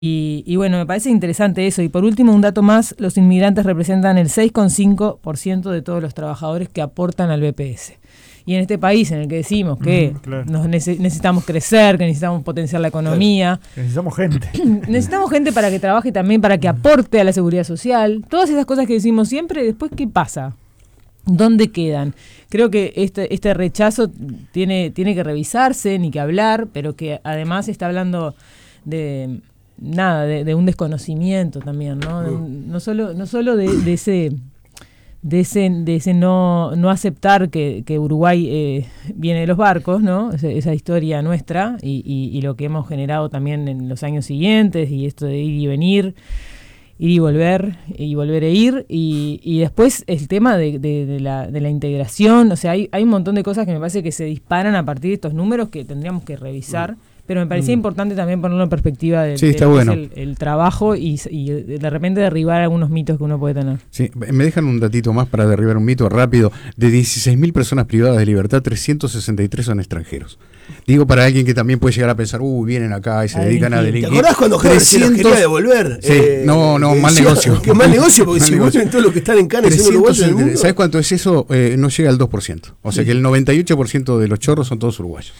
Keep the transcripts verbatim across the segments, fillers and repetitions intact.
Y, y bueno, me parece interesante eso. Y por último, un dato más, los inmigrantes representan el seis coma cinco por ciento de todos los trabajadores que aportan al B P S. Y en este país en el que decimos que mm, claro. nos nece- necesitamos crecer, que necesitamos potenciar la economía. Claro. Necesitamos gente. Necesitamos gente para que trabaje también, para que aporte a la seguridad social. Todas esas cosas que decimos siempre, después, ¿qué pasa? ¿Dónde quedan? Creo que este, este rechazo tiene, tiene que revisarse, ni que hablar, pero que además está hablando de... nada, de, de un desconocimiento también, ¿no? De un, no solo, no solo de, de ese, de ese, de ese no, no aceptar que, que Uruguay eh, viene de los barcos, ¿no? Esa, esa historia nuestra y, y, y lo que hemos generado también en los años siguientes y esto de ir y venir, ir y volver, y volver e ir, y, y después el tema de, de, de, la, de la integración, o sea, hay, hay un montón de cosas que me parece que se disparan a partir de estos números que tendríamos que revisar. Pero me parecía mm. importante también ponerlo en perspectiva de, sí, de está lo bueno. que es el, el trabajo y, y de repente derribar algunos mitos que uno puede tener. Sí, me dejan un datito más para derribar un mito rápido. De dieciséis mil personas privadas de libertad, trescientos sesenta y tres son extranjeros. Digo, para alguien que también puede llegar a pensar, uh, vienen acá y se a dedican a delinquir. ¿Te acordás cuando trescientos quería devolver? Sí, eh, no, no, mal decía, negocio. Que mal negocio, porque mal si vuelven todos los que están en Cana y son uruguayos del mundo. ¿Sabes cuánto es eso? Eh, no llega al dos por ciento. O sea sí. que el noventa y ocho por ciento de los chorros son todos uruguayos.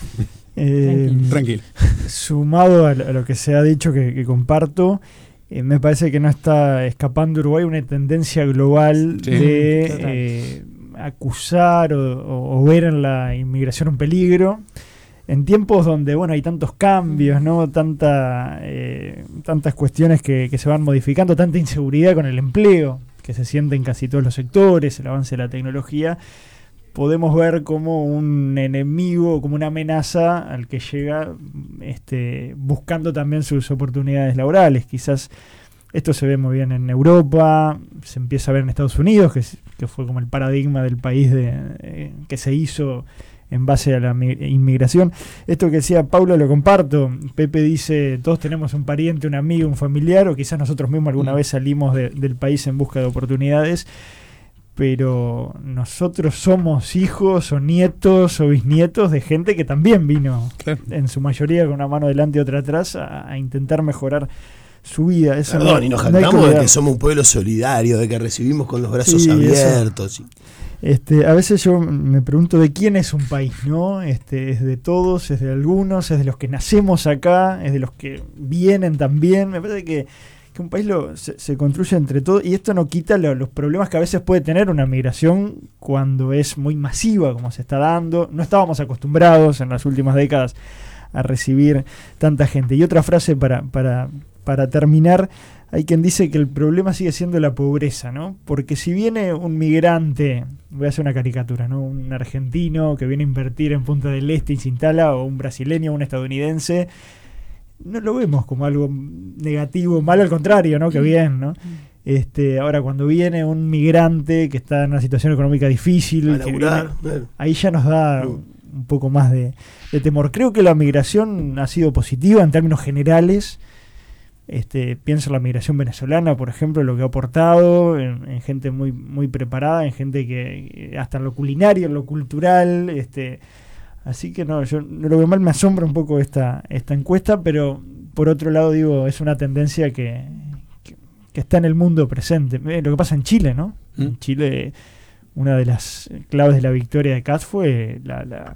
Eh, Tranquilo. Sumado a lo que se ha dicho que, que comparto, eh, me parece que no está escapando Uruguay una tendencia global sí, de eh, acusar o, o ver en la inmigración un peligro en tiempos donde bueno hay tantos cambios, no tanta eh, tantas cuestiones que, que se van modificando, tanta inseguridad con el empleo que se siente en casi todos los sectores, el avance de la tecnología. Podemos ver como un enemigo, como una amenaza al que llega este, buscando también sus oportunidades laborales. Quizás esto se ve muy bien en Europa, se empieza a ver en Estados Unidos, que, que fue como el paradigma del país de, eh, que se hizo en base a la inmigración. Esto que decía Paula lo comparto. Pepe dice, todos tenemos un pariente, un amigo, un familiar, o quizás nosotros mismos alguna vez salimos de, del país en busca de oportunidades. Pero nosotros somos hijos o nietos o bisnietos de gente que también vino, claro. en su mayoría con una mano delante y otra atrás, a, a intentar mejorar su vida. Eso Perdón, no, y nos no jactamos que de que somos un pueblo solidario, de que recibimos con los brazos sí, abiertos. Y... Este, a veces yo me pregunto de quién es un país, ¿no? Este, es de todos, es de algunos, es de los que nacemos acá, es de los que vienen también. Me parece que que un país lo, se, se construye entre todos y esto no quita lo, los problemas que a veces puede tener una migración cuando es muy masiva como se está dando. No estábamos acostumbrados en las últimas décadas a recibir tanta gente. Y otra frase para, para, para terminar, hay quien dice que el problema sigue siendo la pobreza, ¿no? Porque si viene un migrante, voy a hacer una caricatura, ¿no? Un argentino que viene a invertir en Punta del Este y se instala, o un brasileño o un estadounidense, no lo vemos como algo negativo, malo al contrario, ¿no? Que bien, ¿no? Este, ahora cuando viene un migrante que está en una situación económica difícil, que viene, ahí ya nos da un poco más de, de temor. Creo que la migración ha sido positiva en términos generales. Este, pienso en la migración venezolana, por ejemplo, lo que ha aportado en, en gente muy, muy preparada, en gente que hasta en lo culinario, en lo cultural, este así que no, yo no lo veo mal, me asombra un poco esta, esta encuesta, pero por otro lado digo, es una tendencia que, que, que está en el mundo presente. Eh, lo que pasa en Chile, ¿no? ¿Mm? En Chile, una de las claves de la victoria de Kast fue la, la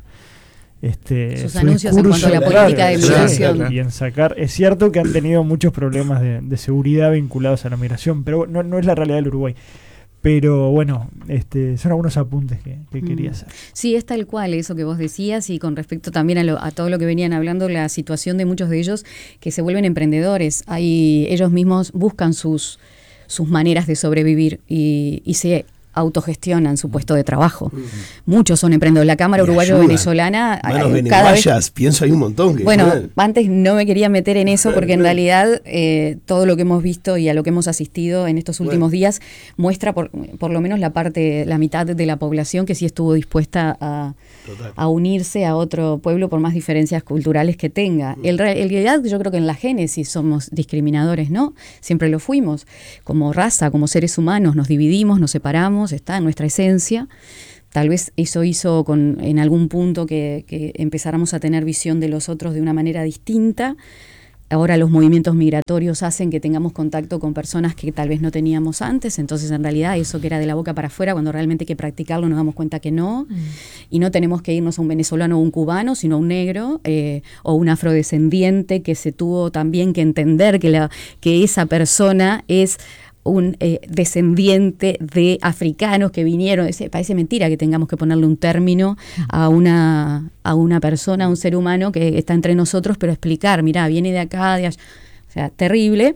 este, sus su anuncios en cuanto a la política de migración. Claro, y en sacar, es cierto que han tenido muchos problemas de, de seguridad vinculados a la migración, pero no, no es la realidad del Uruguay. Pero bueno, este, son algunos apuntes que, que mm. quería hacer. Sí, es tal cual eso que vos decías, y con respecto también a, lo, a todo lo que venían hablando, la situación de muchos de ellos que se vuelven emprendedores. Ahí ellos mismos buscan sus, sus maneras de sobrevivir y, y se autogestionan su puesto de trabajo. Uh-huh. Muchos son emprendedores. La Cámara Uruguayo-Venezolana... Manos cada vez, pienso hay un montón. Que bueno, pueden. Antes no me quería meter en eso porque en realidad eh, todo lo que hemos visto y a lo que hemos asistido en estos últimos bueno. días muestra por, por lo menos la parte, la mitad de la población que sí estuvo dispuesta a, a unirse a otro pueblo por más diferencias culturales que tenga. Uh-huh. En realidad yo creo que en la génesis somos discriminadores, ¿no? Siempre lo fuimos. Como raza, como seres humanos, nos dividimos, nos separamos, está en nuestra esencia. Tal vez eso hizo con, en algún punto que, que empezáramos a tener visión de los otros de una manera distinta, ahora los movimientos migratorios hacen que tengamos contacto con personas que tal vez no teníamos antes, entonces en realidad eso que era de la boca para afuera, cuando realmente hay que practicarlo nos damos cuenta que no, mm. y no tenemos que irnos a un venezolano o un cubano, sino a un negro eh, o un afrodescendiente que se tuvo también que entender que, la, que esa persona es un eh, descendiente de africanos que vinieron. Es, parece mentira que tengamos que ponerle un término a una, a una persona, a un ser humano que está entre nosotros, pero explicar, mirá, viene de acá, de allá. O sea, terrible.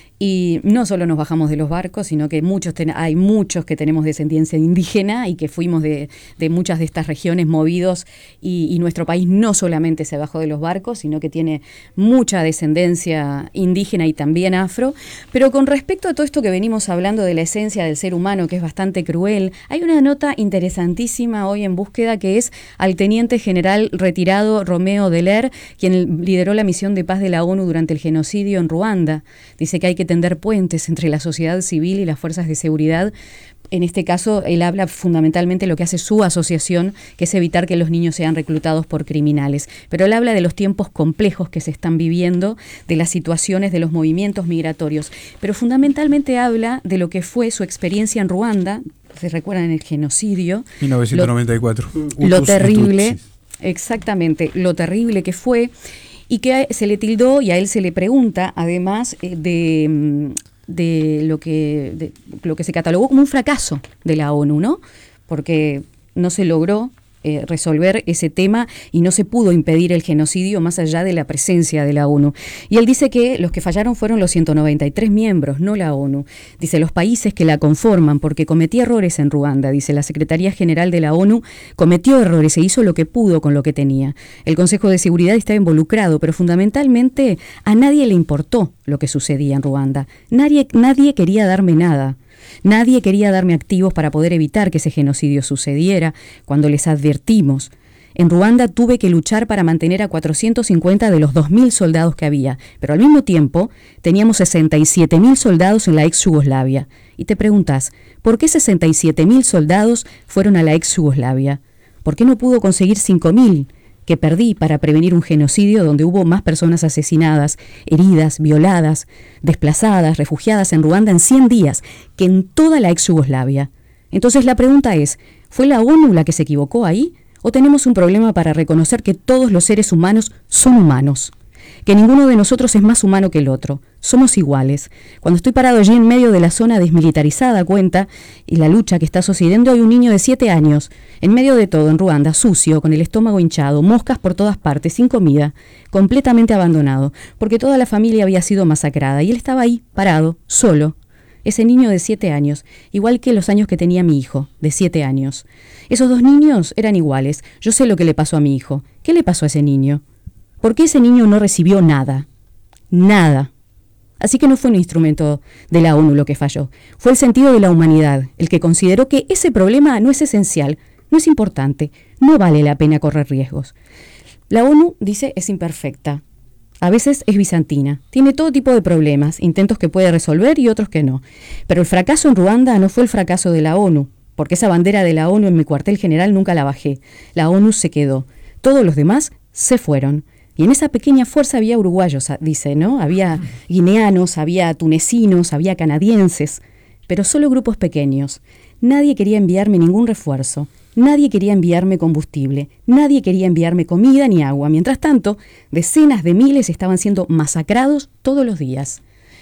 Y no solo nos bajamos de los barcos, sino que muchos ten- hay muchos que tenemos descendencia indígena y que fuimos de, de muchas de estas regiones movidos y, y nuestro país no solamente se bajó de los barcos, sino que tiene mucha descendencia indígena y también afro. Pero con respecto a todo esto que venimos hablando de la esencia del ser humano, que es bastante cruel, hay una nota interesantísima hoy en Búsqueda que es al teniente general retirado Romeo Deler, quien lideró la misión de paz de la ONU durante el genocidio en Ruanda. Dice que hay que tender puentes entre la sociedad civil y las fuerzas de seguridad. En este caso, él habla fundamentalmente de lo que hace su asociación, que es evitar que los niños sean reclutados por criminales. Pero él habla de los tiempos complejos que se están viviendo, de las situaciones, de los movimientos migratorios. Pero fundamentalmente habla de lo que fue su experiencia en Ruanda, se recuerdan el genocidio. mil novecientos noventa y cuatro. Lo, lo terrible, exactamente, lo terrible que fue. Y que se le tildó y a él se le pregunta, además, eh, de, de, lo que, de lo que se catalogó como un fracaso de la ONU, ¿no? Porque no se logró eh, resolver ese tema y no se pudo impedir el genocidio más allá de la presencia de la ONU. Y él dice que los que fallaron fueron los ciento noventa y tres miembros, no la ONU. Dice, los países que la conforman, porque cometí errores en Ruanda. Dice, la Secretaría General de la ONU cometió errores e hizo lo que pudo con lo que tenía. El Consejo de Seguridad estaba involucrado, pero fundamentalmente a nadie le importó lo que sucedía en Ruanda. Nadie, nadie quería darme nada. Nadie quería darme activos para poder evitar que ese genocidio sucediera cuando les advertimos. En Ruanda tuve que luchar para mantener a cuatrocientos cincuenta de los dos mil soldados que había, pero al mismo tiempo teníamos sesenta y siete mil soldados en la ex Yugoslavia. Y te preguntas, ¿por qué sesenta y siete mil soldados fueron a la ex Yugoslavia? ¿Por qué no pudo conseguir cinco mil que perdí para prevenir un genocidio donde hubo más personas asesinadas, heridas, violadas, desplazadas, refugiadas en Ruanda en cien días que en toda la ex Yugoslavia? Entonces la pregunta es, ¿fue la ONU la que se equivocó ahí? ¿O tenemos un problema para reconocer que todos los seres humanos son humanos? Que ninguno de nosotros es más humano que el otro. Somos iguales. Cuando estoy parado allí en medio de la zona desmilitarizada, cuenta, y la lucha que está sucediendo, hay un niño de siete años, en medio de todo, en Ruanda, sucio, con el estómago hinchado, moscas por todas partes, sin comida, completamente abandonado, porque toda la familia había sido masacrada, y él estaba ahí, parado, solo. Ese niño de siete años, igual que los años que tenía mi hijo, de siete años. Esos dos niños eran iguales. Yo sé lo que le pasó a mi hijo. ¿Qué le pasó a ese niño? ¿Por qué ese niño no recibió nada? Nada. Así que no fue un instrumento de la ONU lo que falló. Fue el sentido de la humanidad, el que consideró que ese problema no es esencial, no es importante, no vale la pena correr riesgos. La ONU, dice, es imperfecta. A veces es bizantina. Tiene todo tipo de problemas, intentos que puede resolver y otros que no. Pero el fracaso en Ruanda no fue el fracaso de la ONU, porque esa bandera de la ONU en mi cuartel general nunca la bajé. La ONU se quedó. Todos los demás se fueron. Y en esa pequeña fuerza había uruguayos, dice, ¿no? Había guineanos, había tunecinos, había canadienses, pero solo grupos pequeños. Nadie quería enviarme ningún refuerzo, nadie quería enviarme combustible, nadie quería enviarme comida ni agua. Mientras tanto, decenas de miles estaban siendo masacrados todos los días.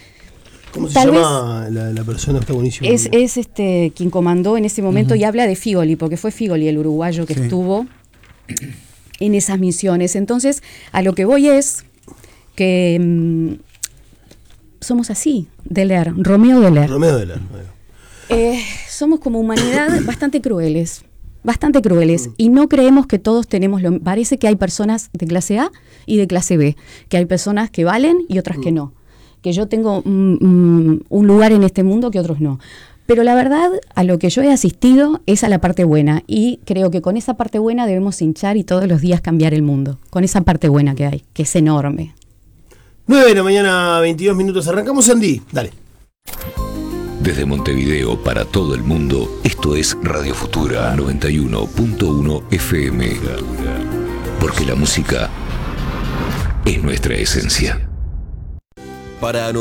¿Cómo se Tal llama la, la persona? Está buenísimo. Es, es este quien comandó en ese momento, uh-huh. Y habla de Figoli, porque fue Figoli el uruguayo que sí. estuvo en esas misiones. Entonces, a lo que voy es que mmm, somos así, Deler, Romeo Deler. Romeo Deler. Eh, somos como humanidad bastante crueles, bastante crueles, mm. y no creemos que todos tenemos lo... Parece que hay personas de clase A y de clase B, que hay personas que valen y otras mm. que no, que yo tengo mm, mm, un lugar en este mundo que otros no. Pero la verdad, a lo que yo he asistido es a la parte buena, y creo que con esa parte buena debemos hinchar y todos los días cambiar el mundo, con esa parte buena que hay, que es enorme. nueve de la mañana, veintidós minutos, arrancamos, Andy, dale. Desde Montevideo para todo el mundo, esto es Radio Futura noventa y uno punto uno F M, porque la música es nuestra esencia. para anotar.